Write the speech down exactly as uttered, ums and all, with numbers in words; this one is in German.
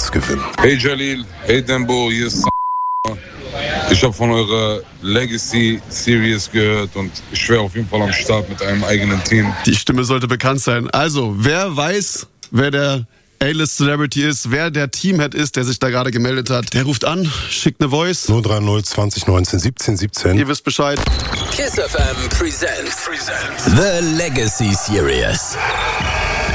Preis gewinnen. Hey Jalil, hey Dembo, hier ist ich habe von eurer Legacy-Series gehört und ich wäre auf jeden Fall am Start mit einem eigenen Team. Die Stimme sollte bekannt sein. Also, wer weiß, wer der A-List-Celebrity ist, wer der Teamhead ist, der sich da gerade gemeldet hat, der ruft an, schickt eine Voice. null drei null zwanzig neunzehn siebzehn siebzehn. Ihr wisst Bescheid. Kiss F M presents The Legacy Series.